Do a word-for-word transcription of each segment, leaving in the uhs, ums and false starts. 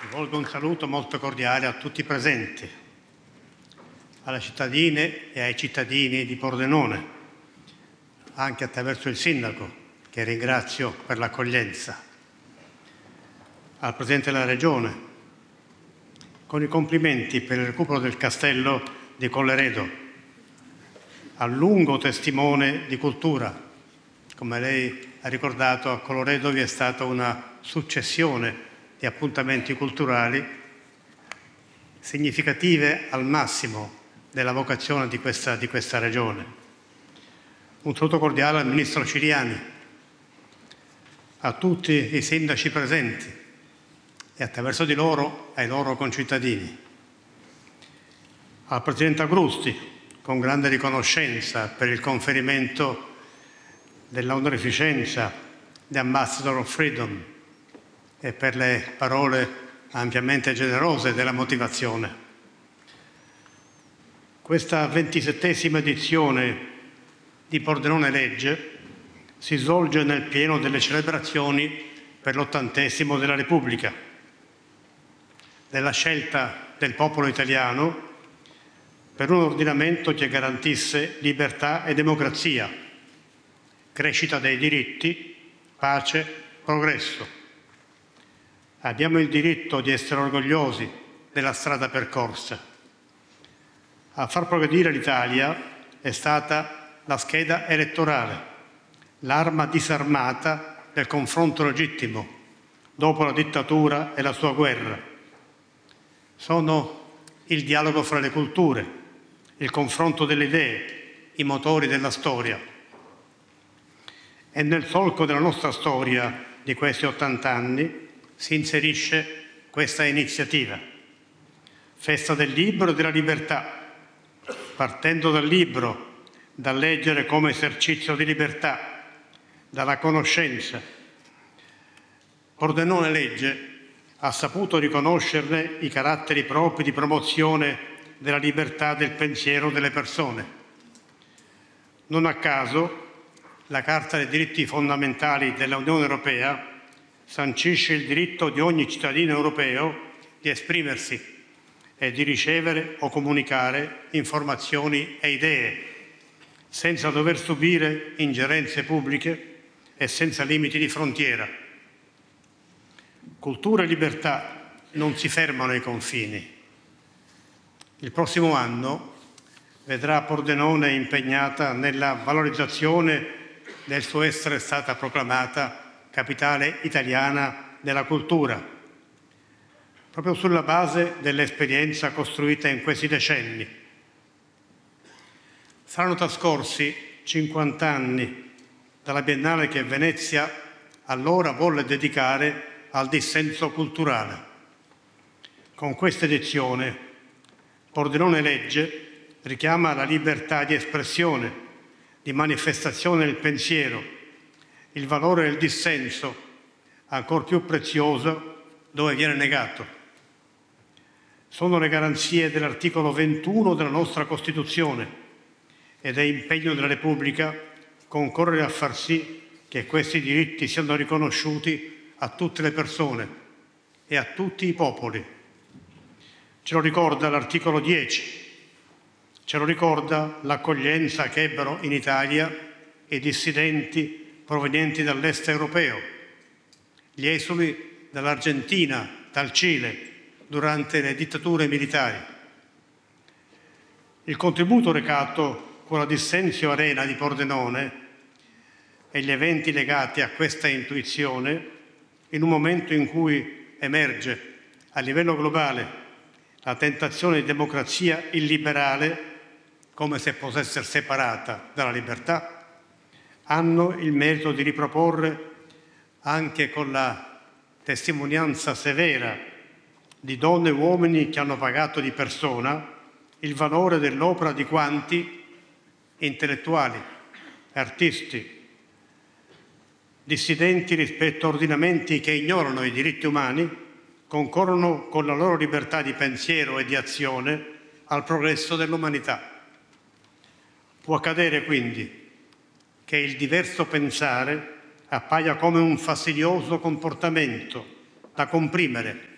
Rivolgo un saluto molto cordiale a tutti i presenti, alle cittadine e ai cittadini di Pordenone, anche attraverso il sindaco, che ringrazio per l'accoglienza, al Presidente della Regione, con i complimenti per il recupero del castello di Colleredo, al lungo testimone di cultura. Come lei ha ricordato, a Colleredo vi è stata una successione di appuntamenti culturali significative al massimo della vocazione di questa, di questa regione. Un saluto cordiale al Ministro Ciriani, a tutti i sindaci presenti e attraverso di loro ai loro concittadini. Al Presidente Agrusti, con grande riconoscenza per il conferimento dell'onorificenza di Ambassador of Freedom e per le parole ampiamente generose della motivazione. Questa ventisettesima edizione di Pordenone Legge si svolge nel pieno delle celebrazioni per l'ottantesimo della Repubblica, della scelta del popolo italiano per un ordinamento che garantisse libertà e democrazia, crescita dei diritti, pace, progresso. Abbiamo il diritto di essere orgogliosi della strada percorsa. A far progredire l'Italia è stata la scheda elettorale, l'arma disarmata del confronto legittimo dopo la dittatura e la sua guerra. Sono il dialogo fra le culture, il confronto delle idee, i motori della storia. E nel solco della nostra storia di questi ottant'anni si inserisce questa iniziativa, Festa del Libro e della Libertà, partendo dal libro, da leggere come esercizio di libertà, dalla conoscenza. Pordenone Legge ha saputo riconoscerne i caratteri propri di promozione della libertà del pensiero delle persone. Non a caso, la Carta dei diritti fondamentali dell'Unione Europea sancisce il diritto di ogni cittadino europeo di esprimersi e di ricevere o comunicare informazioni e idee, senza dover subire ingerenze pubbliche e senza limiti di frontiera. Cultura e libertà non si fermano ai confini. Il prossimo anno vedrà Pordenone impegnata nella valorizzazione del suo essere stata proclamata capitale italiana della cultura, proprio sulla base dell'esperienza costruita in questi decenni. Saranno trascorsi cinquant'anni dalla Biennale che Venezia allora volle dedicare al dissenso culturale. Con questa edizione Pordenone Legge richiama la libertà di espressione, di manifestazione del pensiero, il valore del dissenso, ancor più prezioso dove viene negato. Sono le garanzie dell'articolo ventuno della nostra Costituzione ed è impegno della Repubblica concorrere a far sì che questi diritti siano riconosciuti a tutte le persone e a tutti i popoli. Ce lo ricorda l'articolo dieci, ce lo ricorda l'accoglienza che ebbero in Italia i dissidenti provenienti dall'est europeo, gli esuli dall'Argentina, dal Cile, durante le dittature militari. Il contributo recato con la Dissensio Arena di Pordenone e gli eventi legati a questa intuizione, in un momento in cui emerge a livello globale la tentazione di democrazia illiberale, come se possa essere separata dalla libertà, hanno il merito di riproporre, anche con la testimonianza severa di donne e uomini che hanno pagato di persona, il valore dell'opera di quanti, intellettuali, artisti, dissidenti rispetto a ordinamenti che ignorano i diritti umani, concorrono con la loro libertà di pensiero e di azione al progresso dell'umanità. Può accadere quindi che il diverso pensare appaia come un fastidioso comportamento da comprimere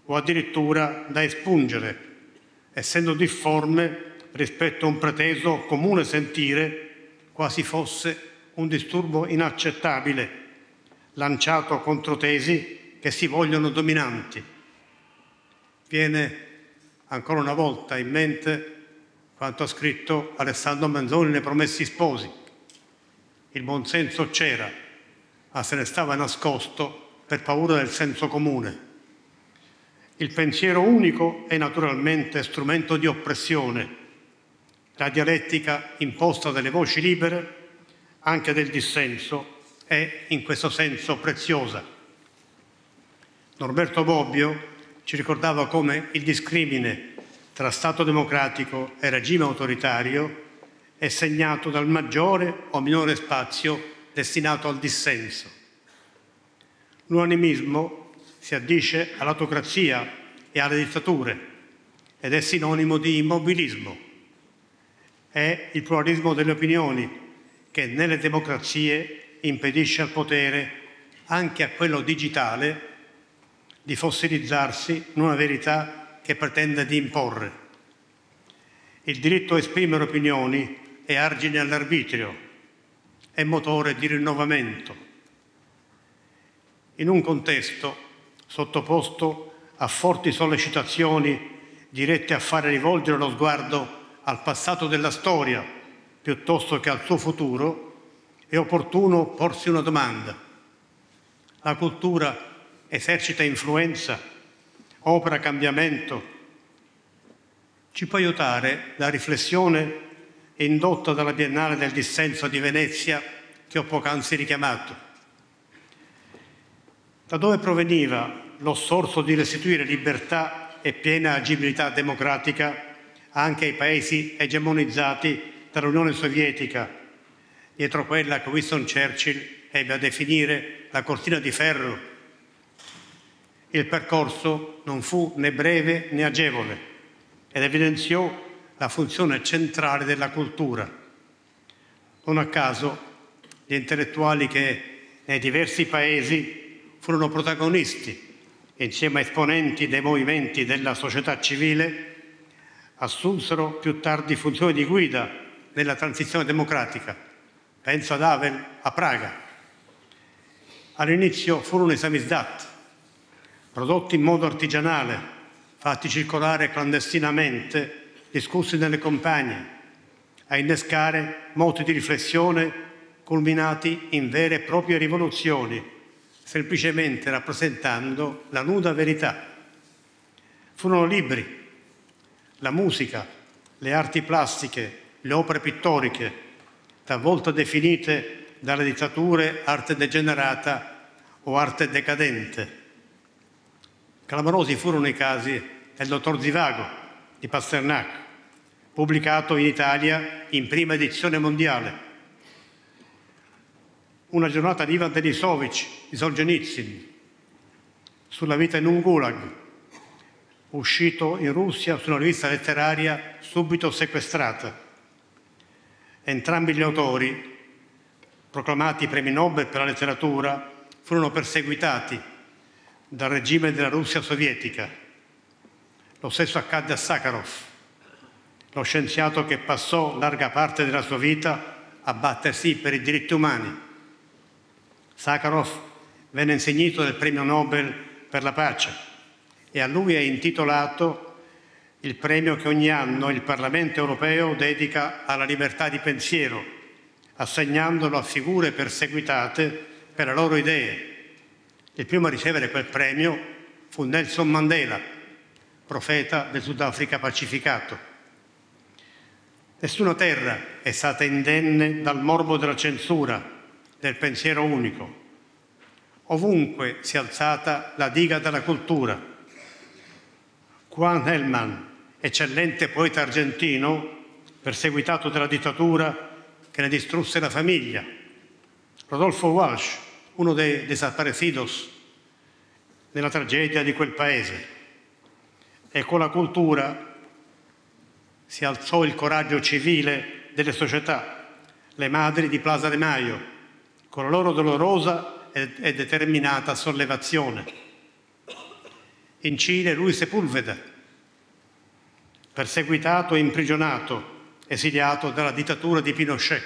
o addirittura da espungere, essendo difforme rispetto a un preteso comune sentire, quasi fosse un disturbo inaccettabile, lanciato contro tesi che si vogliono dominanti. Viene ancora una volta in mente quanto ha scritto Alessandro Manzoni nei Promessi Sposi. Il buonsenso c'era, ma se ne stava nascosto per paura del senso comune. Il pensiero unico è naturalmente strumento di oppressione. La dialettica imposta dalle voci libere, anche del dissenso, è in questo senso preziosa. Norberto Bobbio ci ricordava come il discrimine tra Stato democratico e regime autoritario è segnato dal maggiore o minore spazio destinato al dissenso. L'unanimismo si addice all'autocrazia e alle dittature ed è sinonimo di immobilismo. È il pluralismo delle opinioni che nelle democrazie impedisce al potere, anche a quello digitale, di fossilizzarsi in una verità che pretende di imporre. Il diritto a esprimere opinioni è argine all'arbitrio, è motore di rinnovamento. In un contesto sottoposto a forti sollecitazioni dirette a fare rivolgere lo sguardo al passato della storia piuttosto che al suo futuro, è opportuno porsi una domanda. La cultura esercita influenza, opera cambiamento. Ci può aiutare la riflessione indotta dalla Biennale del Dissenso di Venezia che ho poc'anzi richiamato. Da dove proveniva lo sforzo di restituire libertà e piena agibilità democratica anche ai paesi egemonizzati dall'Unione Sovietica, dietro quella che Winston Churchill ebbe a definire la cortina di ferro? Il percorso non fu né breve né agevole ed evidenziò la funzione centrale della cultura. Non a caso gli intellettuali che nei diversi paesi furono protagonisti insieme a esponenti dei movimenti della società civile assunsero più tardi funzioni di guida nella transizione democratica. Penso ad Havel a Praga. All'inizio furono i samizdat, prodotti in modo artigianale, fatti circolare clandestinamente, discussi nelle campagne, a innescare moti di riflessione culminati in vere e proprie rivoluzioni, semplicemente rappresentando la nuda verità. Furono libri, la musica, le arti plastiche, le opere pittoriche, talvolta definite dalle dittature arte degenerata o arte decadente. Clamorosi furono i casi del dottor Zivago di Pasternak, pubblicato in Italia in prima edizione mondiale. Una giornata di Ivan Denisovich di Solzhenitsyn, sulla vita in un gulag, uscito in Russia su una rivista letteraria subito sequestrata. Entrambi gli autori, proclamati premi Nobel per la letteratura, furono perseguitati dal regime della Russia sovietica. Lo stesso accadde a Sakharov, lo scienziato che passò larga parte della sua vita a battersi per i diritti umani. Sakharov venne insignito del premio Nobel per la pace e a lui è intitolato il premio che ogni anno il Parlamento europeo dedica alla libertà di pensiero, assegnandolo a figure perseguitate per le loro idee. Il primo a ricevere quel premio fu Nelson Mandela, profeta del Sudafrica pacificato. Nessuna terra è stata indenne dal morbo della censura, del pensiero unico. Ovunque si è alzata la diga della cultura. Juan Elman, eccellente poeta argentino, perseguitato dalla dittatura che ne distrusse la famiglia. Rodolfo Walsh, uno dei desaparecidos nella tragedia di quel paese. E con la cultura si alzò il coraggio civile delle società, le madri di Plaza de Mayo, con la loro dolorosa e determinata sollevazione. In Cile Luis Sepúlveda, perseguitato e imprigionato, esiliato dalla dittatura di Pinochet.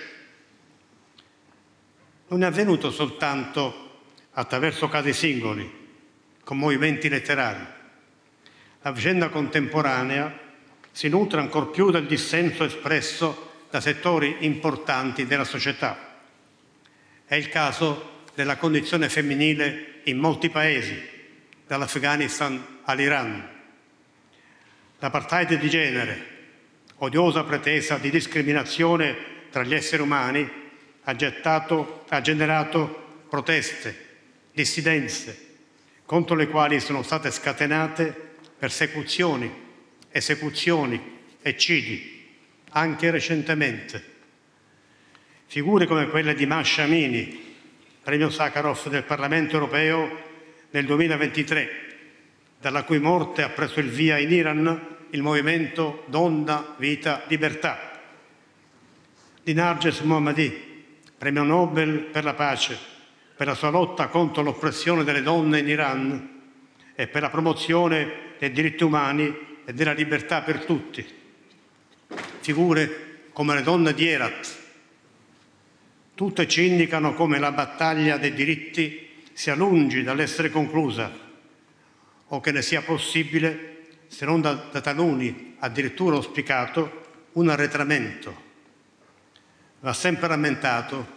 Non è avvenuto soltanto attraverso casi singoli, con movimenti letterari. La vicenda contemporanea si nutre ancor più del dissenso espresso da settori importanti della società. È il caso della condizione femminile in molti paesi, dall'Afghanistan all'Iran. L'apartheid di genere, odiosa pretesa di discriminazione tra gli esseri umani, ha, gettato, ha generato proteste, dissidenze, contro le quali sono state scatenate persecuzioni, esecuzioni, eccidi, anche recentemente. Figure come quelle di Masha Amini, premio Sakharov del Parlamento europeo nel duemilaventitré, dalla cui morte ha preso il via in Iran il movimento Donna, Vita, Libertà. Di Narges Mohammadi, premio Nobel per la pace, per la sua lotta contro l'oppressione delle donne in Iran e per la promozione dei diritti umani e della libertà per tutti. Figure come le donne di Herat. Tutte ci indicano come la battaglia dei diritti sia lungi dall'essere conclusa o che ne sia possibile, se non da, da taluni addirittura auspicato, un arretramento. Va sempre rammentato,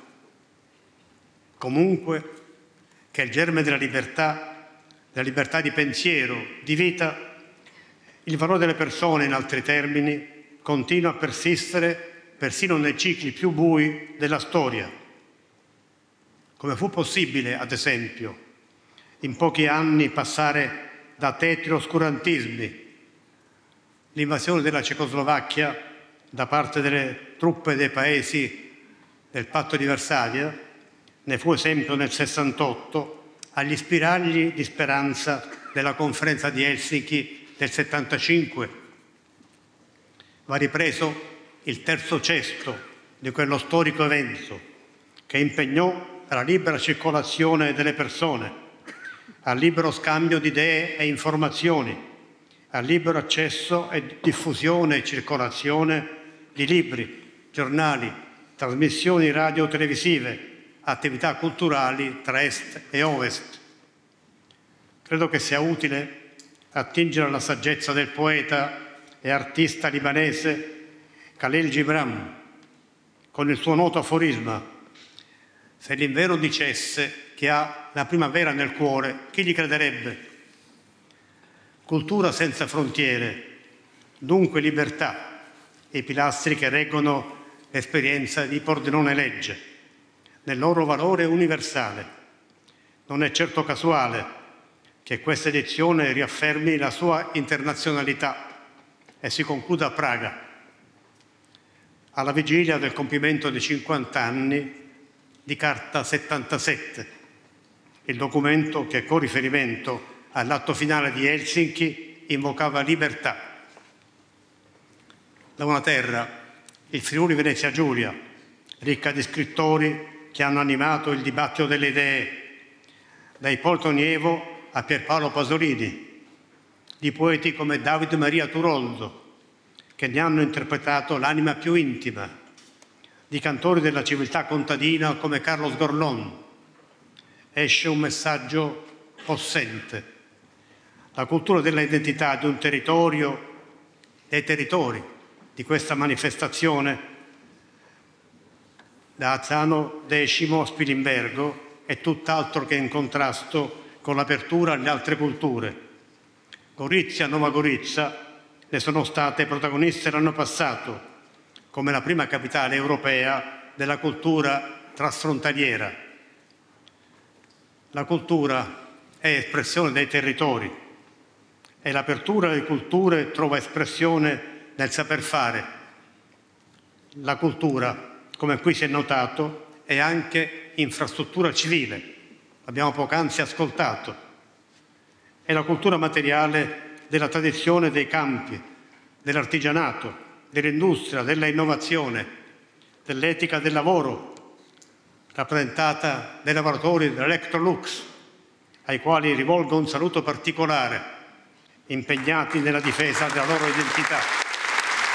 comunque, che il germe della libertà, della libertà di pensiero, di vita, il valore delle persone, in altri termini, continua a persistere persino nei cicli più bui della storia. Come fu possibile, ad esempio, in pochi anni passare da tetri oscurantismi, l'invasione della Cecoslovacchia da parte delle truppe dei paesi del Patto di Varsavia, ne fu esempio nel sessantotto, agli spiragli di speranza della conferenza di Helsinki del settantacinque. Va ripreso il terzo cesto di quello storico evento che impegnò la libera circolazione delle persone, al libero scambio di idee e informazioni, al libero accesso e diffusione e circolazione di libri, giornali, trasmissioni radio-televisive, attività culturali tra est e ovest. Credo che sia utile attingere alla saggezza del poeta e artista libanese Khalil Gibran, con il suo noto aforisma: se l'inverno dicesse che ha la primavera nel cuore, chi gli crederebbe? Cultura senza frontiere, dunque libertà, i pilastri che reggono l'esperienza di Pordenone legge, nel loro valore universale. Non è certo casuale che questa edizione riaffermi la sua internazionalità e si concluda a Praga, alla vigilia del compimento di cinquanta anni di Carta settantasette, il documento che con riferimento all'atto finale di Helsinki invocava libertà. Da una terra, il Friuli Venezia Giulia, ricca di scrittori che hanno animato il dibattito delle idee, da Ippolito Nievo a Pierpaolo Pasolini, di poeti come David Maria Turoldo, che ne hanno interpretato l'anima più intima, di cantori della civiltà contadina come Carlos Gorlón. Esce un messaggio possente. La cultura della identità di un territorio, dei territori di questa manifestazione, da Azzano X a Spilimbergo, è tutt'altro che in contrasto con l'apertura alle altre culture. Gorizia e Nova Gorica ne sono state protagoniste l'anno passato, come la prima capitale europea della cultura trasfrontaliera. La cultura è espressione dei territori e l'apertura delle culture trova espressione nel saper fare. La cultura, come qui si è notato, è anche infrastruttura civile, abbiamo poc'anzi ascoltato. È la cultura materiale della tradizione dei campi, dell'artigianato, dell'industria, della innovazione, dell'etica del lavoro, rappresentata dai lavoratori dell'Electrolux, ai quali rivolgo un saluto particolare impegnati nella difesa della loro identità.